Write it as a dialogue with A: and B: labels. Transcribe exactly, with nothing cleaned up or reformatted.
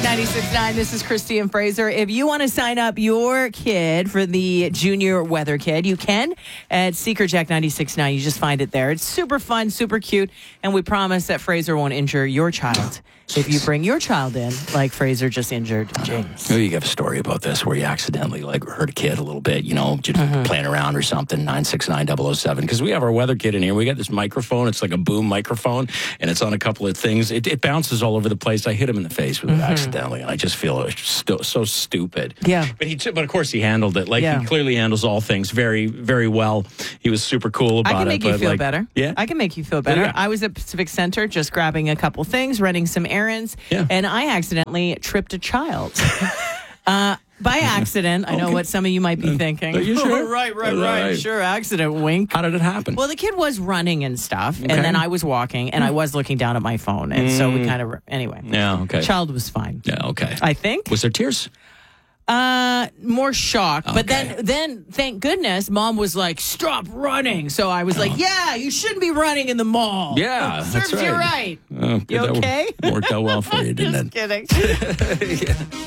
A: ninety-six point nine. This is Christy and Fraser. If you want to sign up your kid for the Junior Weather Kid, you can at Seeker Jack ninety-six point nine. You just find it there. It's super fun, super cute, and we promise that Fraser won't injure your child if you bring your child in like Fraser just injured James.
B: Maybe you have a story about this where you accidentally like hurt a kid a little bit, you know, just
A: Mm-hmm.
B: playing around or something. nine six nine, double oh seven. Because we have our weather kit in here. We got this microphone. It's like a boom microphone, and it's on a couple of things. It, it bounces all over the place. I hit him in the face with it
A: Mm-hmm.
B: accidentally, and I just feel st- so stupid.
A: Yeah.
B: But he, t- but of course he handled it. Like
A: Yeah.
B: he clearly handles all things very, very well. He was super cool about it.
A: I can make you
B: but,
A: feel
B: like,
A: better.
B: Yeah.
A: I can make you feel better.
B: Yeah.
A: I was at Pacific Center just grabbing a couple things, running some errands,
B: Yeah.
A: and I accidentally tripped a child. uh, by accident. I know
B: Okay.
A: what some of you might be thinking.
B: Are you sure?
A: right, right,
B: All
A: right,
B: right.
A: Sure, accident, wink.
B: How did it happen?
A: Well, the kid was running and stuff,
B: Okay.
A: and then I was walking, and I was looking down at my phone, and so we kind of, anyway.
B: yeah, okay.
A: Child was fine.
B: Yeah, okay.
A: I think.
B: Was there tears?
A: Uh, more shock. But
B: Okay.
A: then, then, thank goodness, Mom was like, "Stop running." So I was like, "Yeah, you shouldn't be running in the mall."
B: Yeah,
A: It
B: that's
A: serves you
B: right.
A: right.
B: Oh, good.
A: You
B: That
A: okay?
B: Worked out well for you, didn't
A: Just
B: it?
A: kidding.